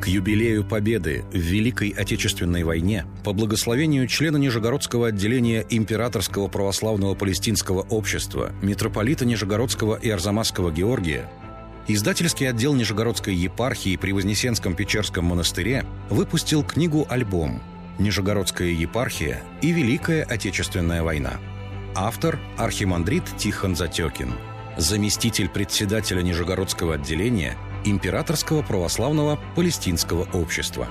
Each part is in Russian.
К юбилею Победы в Великой Отечественной войне по благословению члена Нижегородского отделения Императорского православного палестинского общества митрополита Нижегородского и Арзамасского Георгия издательский отдел Нижегородской епархии при Вознесенском-Печерском монастыре выпустил книгу-альбом «Нижегородская епархия и Великая Отечественная война». Автор – архимандрит Тихон Затекин, заместитель председателя Нижегородского отделения Императорского православного палестинского общества.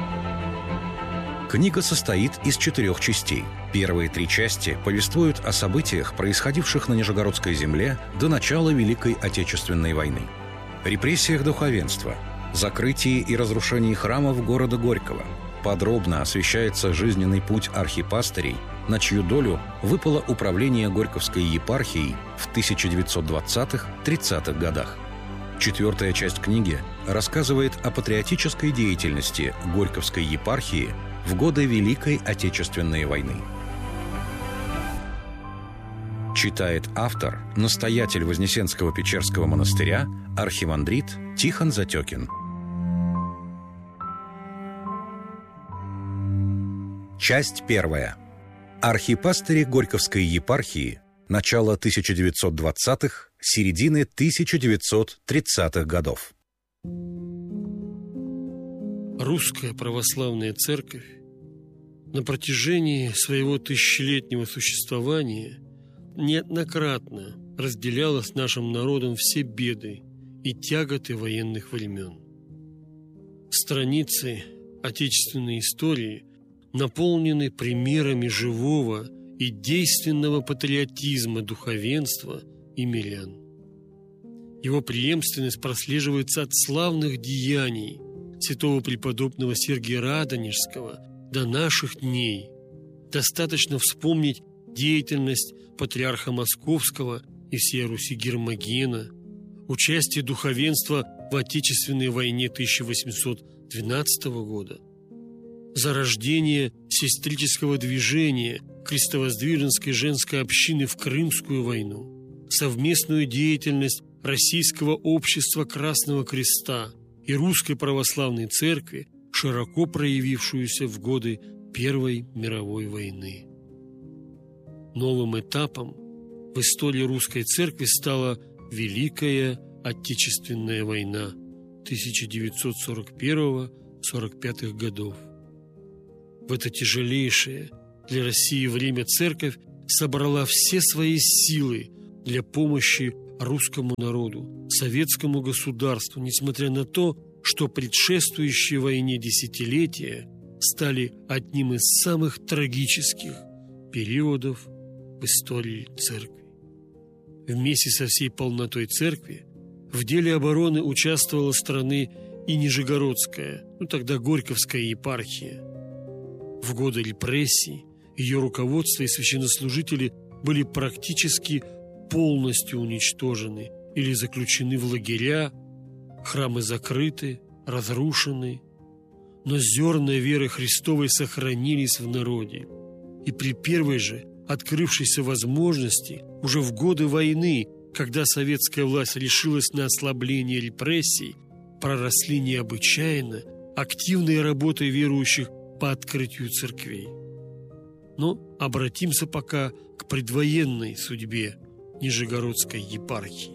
Книга состоит из 4 частей. Первые 3 части повествуют о событиях, происходивших на Нижегородской земле до начала Великой Отечественной войны. Репрессиях духовенства, закрытии и разрушении храмов города Горького. Подробно освещается жизненный путь архипастырей, на чью долю выпало управление Горьковской епархией в 1920-30-х годах. 4-я часть книги рассказывает о патриотической деятельности Горьковской епархии в годы Великой Отечественной войны. Читает автор, настоятель Вознесенского-Печерского монастыря, архимандрит Тихон Затекин. Часть 1. Архипастыри Горьковской епархии. Начало 1920-х, середины 1930-х годов. Русская православная церковь на протяжении своего тысячелетнего существования неоднократно разделяла с нашим народом все беды и тяготы военных времен. Страницы отечественной истории наполнены примерами живого и действенного патриотизма духовенства и мирян. Его преемственность прослеживается от славных деяний святого преподобного Сергия Радонежского до наших дней. Достаточно вспомнить деятельность патриарха Московского и всей Руси Гермогена, участие духовенства в Отечественной войне 1812 года, зарождение сестрического движения крестовоздвиженской женской общины в Крымскую войну, совместную деятельность Российского общества Красного Креста и Русской Православной Церкви, широко проявившуюся в годы Первой мировой войны. Новым этапом в истории Русской Церкви стала Великая Отечественная война 1941-45 годов. В это тяжелейшее для России время Церковь собрала все свои силы для помощи русскому народу, советскому государству, несмотря на то, что предшествующие войне десятилетия стали одним из самых трагических периодов в истории Церкви. Вместе со всей полнотой Церкви в деле обороны участвовала страны и Нижегородская, тогда Горьковская епархия. В годы репрессий ее руководство и священнослужители были практически полностью уничтожены или заключены в лагеря, храмы закрыты, разрушены, но зерна веры Христовой сохранились в народе. И при первой же открывшейся возможности, уже в годы войны, когда советская власть решилась на ослабление репрессий, проросли необычайно активные работы верующих по открытию церквей. Но обратимся пока к предвоенной судьбе Нижегородской епархии.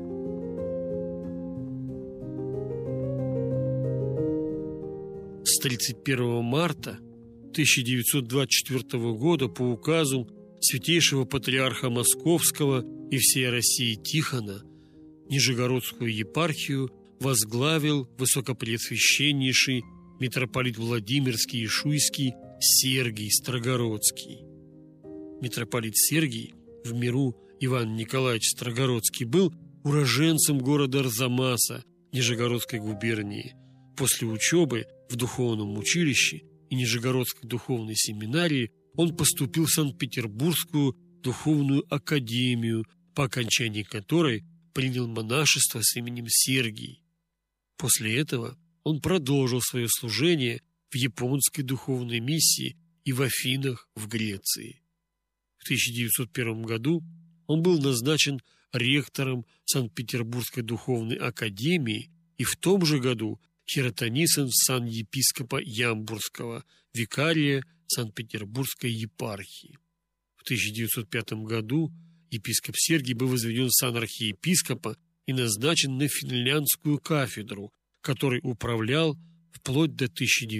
С 31 марта 1924 года по указу святейшего патриарха Московского и всей России Тихона Нижегородскую епархию возглавил высокопреосвященнейший митрополит Владимирский и Шуйский Сергий Строгородский. Митрополит Сергий, в миру Иван Николаевич Строгородский, был уроженцем города Арзамаса Нижегородской губернии. После учебы в духовном училище и Нижегородской духовной семинарии он поступил в Санкт-Петербургскую духовную академию, по окончании которой принял монашество с именем Сергий. После этого он продолжил свое служение в японской духовной миссии и в Афинах в Греции. В 1901 году он был назначен ректором Санкт-Петербургской духовной академии и в том же году хиротонисом сан-епископа Ямбурского, викария Санкт-Петербургской епархии. В 1905 году епископ Сергий был возведен в сан архиепископа и назначен на финляндскую кафедру, которой управлял вплоть до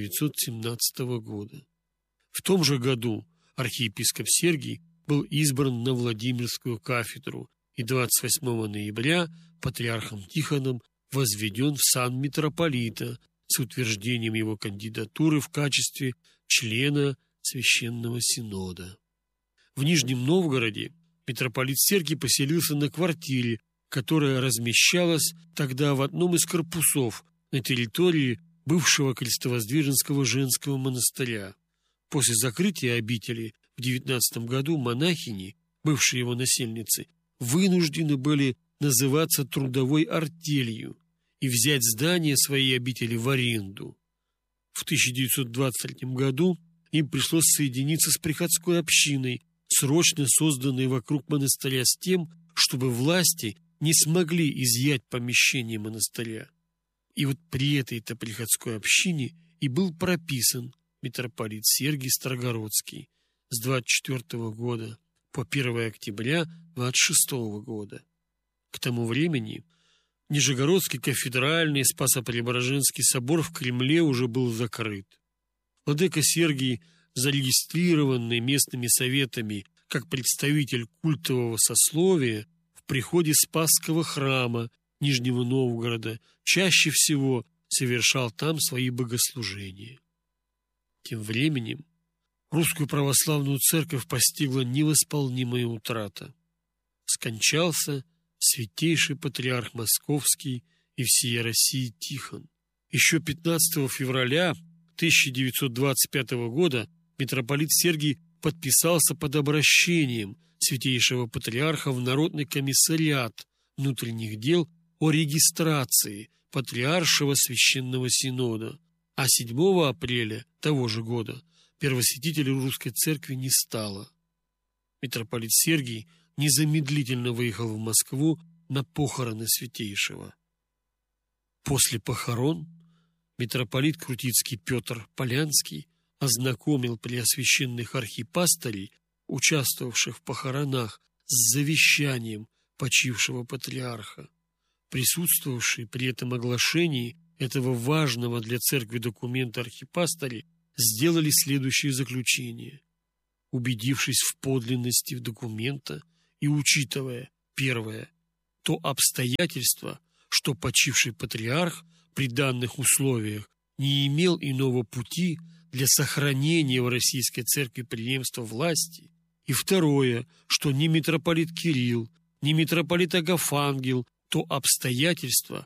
1917 года. В том же году архиепископ Сергий был избран на Владимирскую кафедру и 28 ноября патриархом Тихоном возведен в сан митрополита с утверждением его кандидатуры в качестве члена Священного Синода. В Нижнем Новгороде митрополит Сергий поселился на квартире, которая размещалась тогда в одном из корпусов на территории бывшего Крестовоздвиженского женского монастыря. После закрытия обители в 19 году монахини, бывшие его насельницы, вынуждены были называться трудовой артелью и взять здание своей обители в аренду. В 1923 году им пришлось соединиться с приходской общиной, срочно созданной вокруг монастыря с тем, чтобы власти не смогли изъять помещение монастыря. И вот при этой-то приходской общине и был прописан митрополит Сергий Строгородский с 24 года по 1 октября 26 года. К тому времени Нижегородский кафедральный Спасо-Преображенский собор в Кремле уже был закрыт. Владыка Сергий, зарегистрированный местными советами как представитель культового сословия, в приходе Спасского храма Нижнего Новгорода чаще всего совершал там свои богослужения. Тем временем русскую православную церковь постигла невосполнимая утрата. Скончался святейший патриарх Московский и всея России Тихон. Еще 15 февраля 1925 года митрополит Сергий подписался под обращением святейшего патриарха в Народный комиссариат внутренних дел о регистрации Патриаршего Священного Синода, а 7 апреля того же года первосвятителем Русской Церкви не стало. Митрополит Сергий незамедлительно выехал в Москву на похороны святейшего. После похорон митрополит Крутицкий Петр Полянский ознакомил преосвященных архипастырей, участвовавших в похоронах, с завещанием почившего патриарха. Присутствовавшие при этом оглашении этого важного для церкви документа архипастыри сделали следующее заключение. Убедившись в подлинности документа и учитывая, первое, то обстоятельство, что почивший патриарх при данных условиях не имел иного пути для сохранения в Российской Церкви преемства власти, и второе, что ни митрополит Кирилл, ни митрополит Агафангел, то обстоятельство,